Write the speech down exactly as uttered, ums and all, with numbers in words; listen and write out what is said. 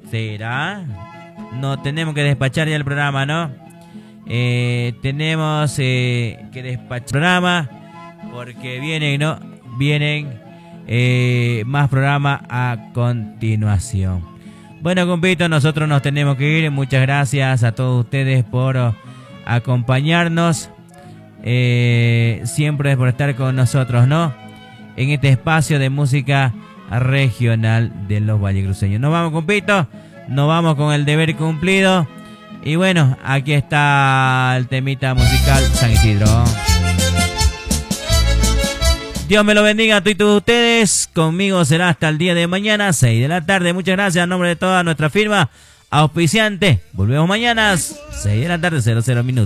¿Será? No, tenemos que despachar ya el programa, ¿no? Eh, tenemos eh, que despachar el programa porque vienen, ¿no? Vienen eh, más programas a continuación. Bueno, compito, nosotros nos tenemos que ir. Muchas gracias a todos ustedes por acompañarnos. Eh, siempre por estar con nosotros, ¿no? En este espacio de música regional de los vallecruceños. Nos vamos, compito. Nos vamos con el deber cumplido. Y bueno, aquí está el temita musical San Isidro. Dios me lo bendiga a todos ustedes. Conmigo será hasta el día de mañana, seis de la tarde. Muchas gracias en nombre de toda nuestra firma auspiciante. Volvemos mañana, seis de la tarde, cero cero minutos.